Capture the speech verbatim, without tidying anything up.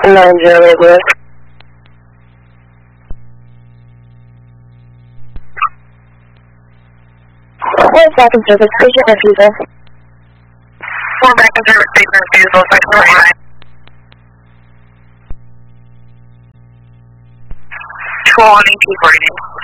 nine zero eight West. One second service, patient refusal. One back in service, patient refusal, section right. twenty-two forty.